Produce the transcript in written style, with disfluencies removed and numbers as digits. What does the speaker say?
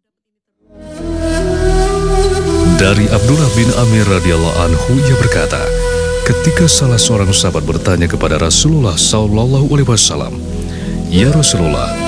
Dari Abdullah bin Amir radhiyallahu anhu, ia berkata, ketika salah seorang sahabat bertanya kepada Rasulullah SAW, "Ya Rasulullah,